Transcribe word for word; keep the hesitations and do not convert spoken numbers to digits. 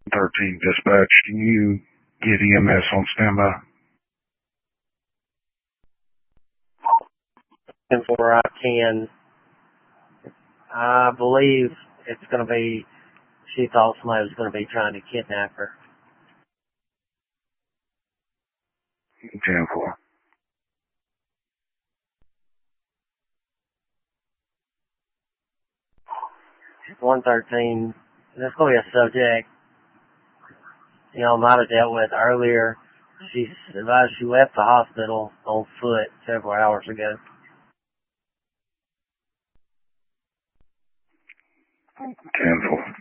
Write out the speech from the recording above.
thirteen dispatch, can you get E M S on standby? And for I can, I believe it's going to be, she thought somebody was going to be trying to kidnap her. ten four. one thirteen, there's going to be a subject, you know, might have dealt with earlier. She advised she left the hospital on foot several hours ago. ten four.